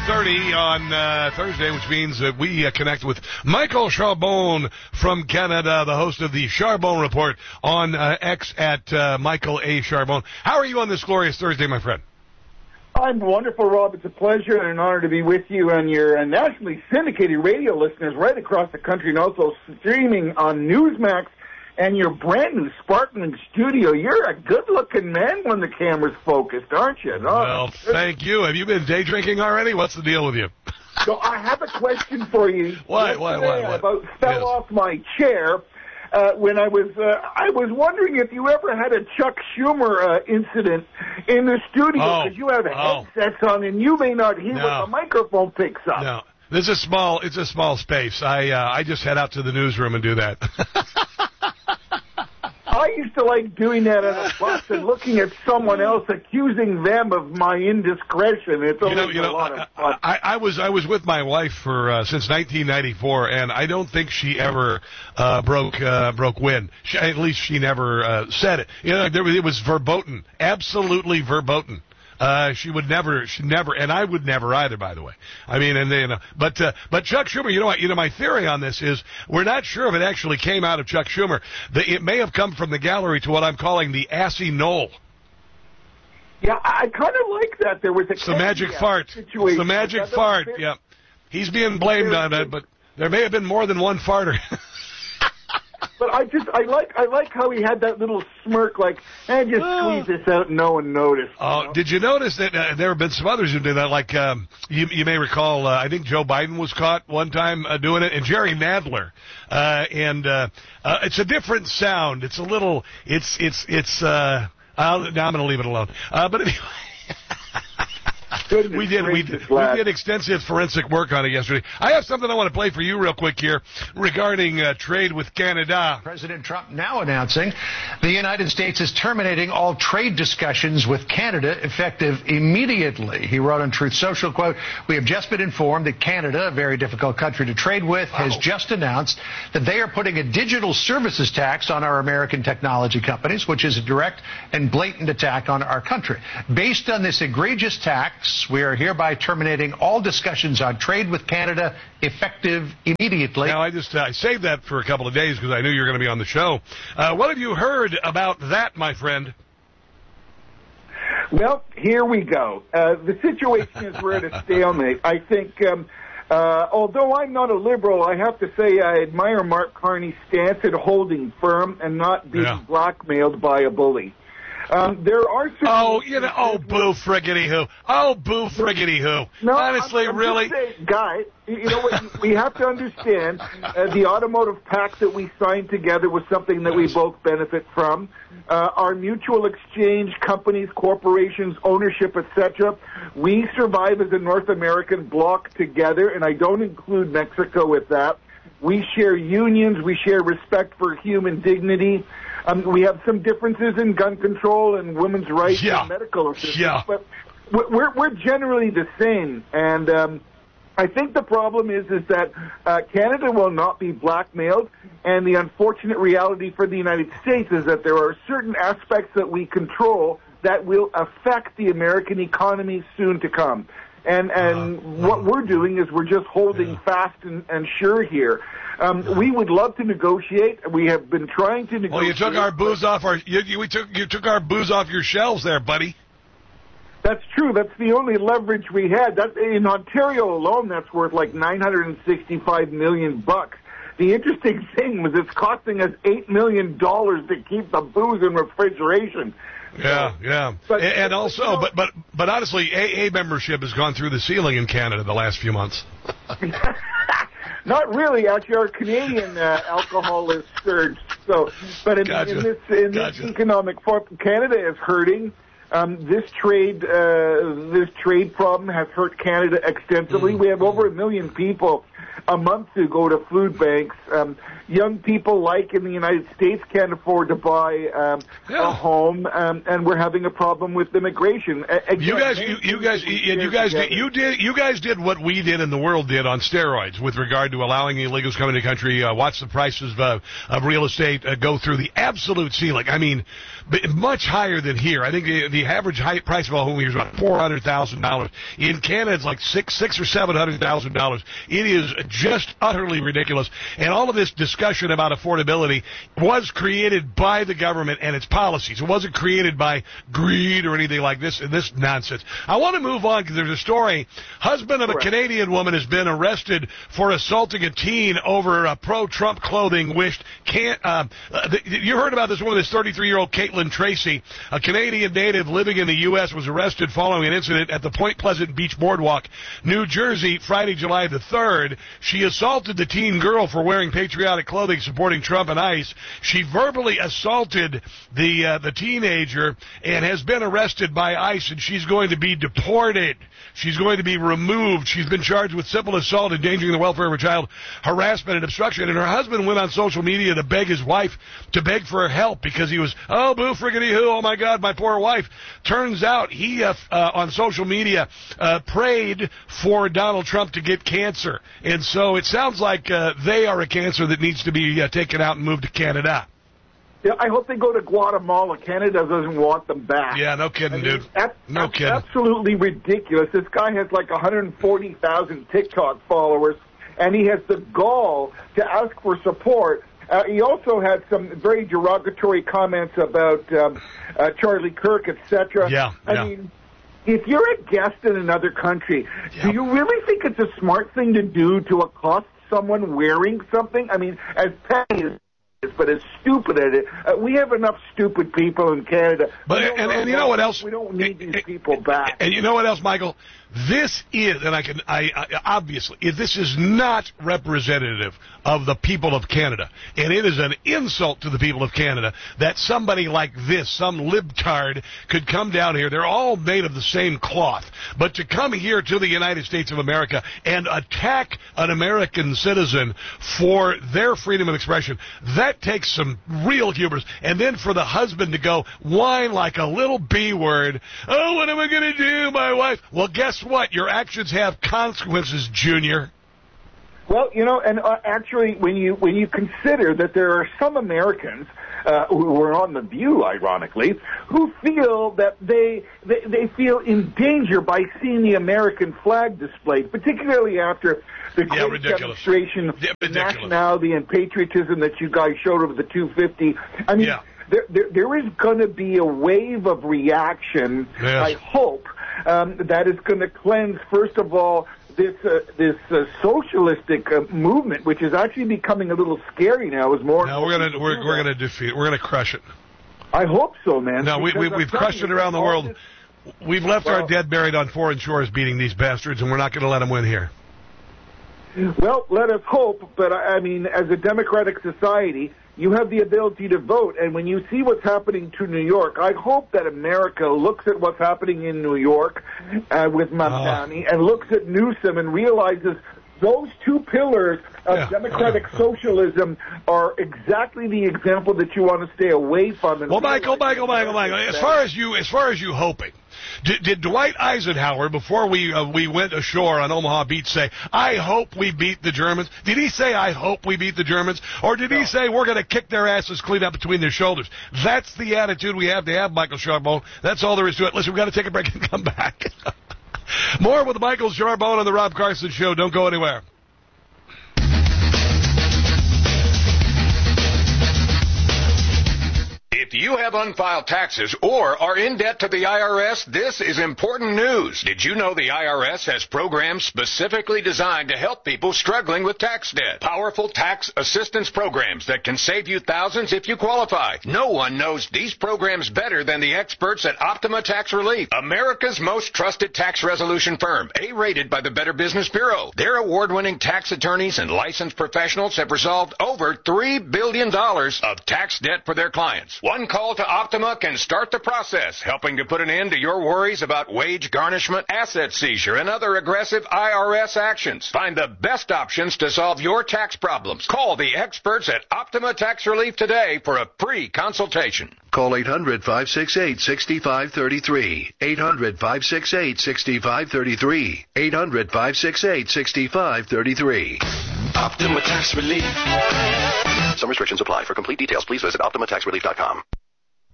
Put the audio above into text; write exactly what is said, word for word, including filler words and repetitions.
thirty on uh, Thursday, which means that we uh, connect with Michael Charbon from Canada, the host of the Charbon Report on uh, X at uh, Michael A. Charbon. How are you on this glorious Thursday, my friend? I'm wonderful, Rob. It's a pleasure and an honor to be with you and your uh, nationally syndicated radio listeners right across the country, and also streaming on Newsmax and your brand new sparkling studio. You're a good-looking man when the camera's focused, aren't you? No, well, thank you. Have you been day drinking already? What's the deal with you? So I have a question for you. What? What? What? I about fell yes. off my chair uh, when I was. Uh, I was wondering if you ever had a Chuck Schumer uh, incident in the studio, because oh. you have oh. headsets on and you may not hear no. what the microphone picks up. No, this is small. It's a small space. I uh, I just head out to the newsroom and do that. I used to like doing that on a bus and looking at someone else, accusing them of my indiscretion. It's always you know, you a know, lot I, of fun. I, I was I was with my wife for uh, since nineteen ninety-four, and I don't think she ever uh, broke uh, broke wind. She, at least she never uh, said it. You know, there was, it was verboten, absolutely verboten. Uh, she would never, she never, and I would never either, by the way. I mean, and you know, but, uh, but Chuck Schumer, you know what, you know, my theory on this is we're not sure if it actually came out of Chuck Schumer. The, it may have come from the gallery to what I'm calling the assy knoll. Yeah, I kind of like that. There was a it's the magic fart. Situation. It's the magic fart. Yeah. He's being blamed on it, but there may have been more than one farter. But I just, I like, I like how he had that little smirk, like, eh, just squeeze this out and no one noticed. Oh, you know? Did you notice that uh, there have been some others who did that? Like, um, you, you may recall, uh, I think Joe Biden was caught one time uh, doing it, and Jerry Nadler. Uh, and uh, uh, it's a different sound. It's a little, it's, it's, it's. Uh, I'll, now I'm going to leave it alone. Uh, but anyway. Goodness we did we did, we did extensive forensic work on it yesterday. I have something I want to play for you real quick here regarding uh, trade with Canada. President Trump now announcing the United States is terminating all trade discussions with Canada effective immediately. He wrote on Truth Social, quote, "We have just been informed that Canada, a very difficult country to trade with, wow. has just announced that they are putting a digital services tax on our American technology companies, which is a direct and blatant attack on our country. Based on this egregious tax, we are hereby terminating all discussions on trade with Canada effective immediately." Now, I just uh, I saved that for a couple of days because I knew you were going to be on the show. Uh, what have you heard about that, my friend? Well, here we go. Uh, the situation is we're at a stalemate. I think, um, uh, although I'm not a liberal, I have to say I admire Mark Carney's stance at holding firm and not being yeah. blackmailed by a bully. Um, there are oh, you know, oh, boo friggity who. Oh, boo friggity who. No, honestly, I'm, I'm really? Just saying, guy, you know what, we have to understand uh, the automotive pact that we signed together was something that we both benefit from. Uh, our mutual exchange, companies, corporations, ownership, et cetera. We survive as a North American bloc together, and I don't include Mexico with that. We share unions. We share respect for human dignity. Um, we have some differences in gun control and women's rights yeah. and medical assistance, yeah. but we're we're generally the same. And um, I think the problem is is that uh, Canada will not be blackmailed, and the unfortunate reality for the United States is that there are certain aspects that we control that will affect the American economy soon to come. And and uh, what we're doing is we're just holding yeah. fast and, and sure here. Um, yeah. We would love to negotiate. We have been trying to negotiate. Well, you took our booze off our you, you, we took you took our booze off your shelves there, buddy. That's true. That's the only leverage we had. That in Ontario alone, that's worth like nine hundred sixty-five million bucks. The interesting thing was it's costing us eight million dollars to keep the booze in refrigeration. Yeah, yeah, but, and, and also, you know, but but but honestly, A A membership has gone through the ceiling in Canada the last few months. Not really. Actually, our Canadian uh, alcohol is surged. So, but in, gotcha. in this in gotcha. this economic form, Canada is hurting. Um, this trade uh, this trade problem has hurt Canada extensively. Mm. We have over a million people a month to go to food banks. Um, young people, like in the United States, can't afford to buy um, yeah. a home, um, and we're having a problem with immigration. Again, you guys, you, you guys, you, you guys, did, you did, you guys did what we did and the world did on steroids with regard to allowing illegals coming to the country. Uh, watch the prices of, uh, of real estate uh, go through the absolute ceiling. I mean, much higher than here. I think the, the average high price of a home here is about four hundred thousand dollars. In Canada, it's like six, six or seven hundred thousand dollars. It is just utterly ridiculous. And all of this discussion about affordability was created by the government and its policies. It wasn't created by greed or anything like this. This nonsense. I want to move on because there's a story. Husband of a Canadian woman has been arrested for assaulting a teen over a pro-Trump clothing. Wished can't. Uh, you heard about this woman, this thirty-three-year-old Caitlin Tracy, a Canadian native living in the U S, was arrested following an incident at the Point Pleasant Beach Boardwalk, New Jersey, Friday, July the third. She assaulted the teen girl for wearing patriotic clothing supporting Trump and ICE. She verbally assaulted the uh, the teenager and has been arrested by ICE, and she's going to be deported. She's going to be removed. She's been charged with simple assault, endangering the welfare of her child, harassment, and obstruction. And her husband went on social media to beg his wife to beg for help because he was, oh, boo friggity hoo, oh my God, my poor wife. Turns out he, uh, uh, on social media, uh, prayed for Donald Trump to get cancer. And so it sounds like uh, they are a cancer that needs to be uh, taken out and moved to Canada. Yeah, I hope they go to Guatemala. Canada doesn't want them back. Yeah, no kidding, I mean, dude. That's, no that's kidding. Absolutely ridiculous. This guy has like one hundred forty thousand TikTok followers, and he has the gall to ask for support. Uh, he also had some very derogatory comments about um, uh, Charlie Kirk, et cetera. Yeah, I yeah. mean, if you're a guest in another country, yeah. do you really think it's a smart thing to do to accost someone wearing something? I mean, as petty as but as stupid as it. Uh, we have enough stupid people in Canada. But and, and, and you know what else? We don't need these people back. And you know what else, Michael? This is, and I can, I, I obviously, this is not representative of the people of Canada, and it is an insult to the people of Canada that somebody like this, some libtard, could come down here. They're all made of the same cloth, but to come here to the United States of America and attack an American citizen for their freedom of expression, that takes some real hubris. And then for the husband to go whine like a little B word, oh, what am I going to do, my wife? Well, guess what? Your actions have consequences, Junior. Well, you know, and uh, actually, when you when you consider that there are some Americans uh, who are on The View, ironically, who feel that they, they they feel in danger by seeing the American flag displayed, particularly after the yeah, great demonstration of yeah, nationality and patriotism that you guys showed over the two fifty. I mean, yeah. there, there there is going to be a wave of reaction, yes. I hope, um, that is going to cleanse, first of all, this uh, this uh, socialistic uh, movement, which is actually becoming a little scary now. Is more. No, we're gonna we're we're gonna defeat. We're gonna crush it. I hope so, man. No, we, we we've crushed it around the world. This, we've left well, our dead buried on foreign shores, beating these bastards, and we're not going to let them win here. Well, let us hope. But I mean, as a democratic society, you have the ability to vote, and when you see what's happening to New York, I hope that America looks at what's happening in New York uh, with Mamdani oh. and looks at Newsom and realizes those two pillars of yeah. democratic socialism are exactly the example that you want to stay away from. And well, Michael, Michael, Michael, Michael, as far as you, as far as you hoping, did, did Dwight Eisenhower, before we uh, we went ashore on Omaha Beach, say, I hope we beat the Germans? Did he say, I hope we beat the Germans? Or did no. he say, we're going to kick their asses clean up between their shoulders? That's the attitude we have to have, Michael Charbonne. That's all there is to it. Listen, we've got to take a break and come back. More with Michael Charbonne on the Rob Carson Show. Don't go anywhere. If you have unfiled taxes or are in debt to the I R S, this is important news. Did you know the I R S has programs specifically designed to help people struggling with tax debt? Powerful tax assistance programs that can save you thousands if you qualify. No one knows these programs better than the experts at Optima Tax Relief, America's most trusted tax resolution firm, A-rated by the Better Business Bureau. Their award-winning tax attorneys and licensed professionals have resolved over three billion dollars of tax debt for their clients. One One call to Optima can start the process, helping to put an end to your worries about wage garnishment, asset seizure, and other aggressive I R S actions. Find the best options to solve your tax problems. Call the experts at Optima Tax Relief today for a free consultation. Call eight hundred, five six eight, six five three three. eight hundred, five six eight, six five three three. eight hundred, five six eight, six five three three. Optima Tax Relief. Some restrictions apply. For complete details, please visit Optima Tax Relief dot com.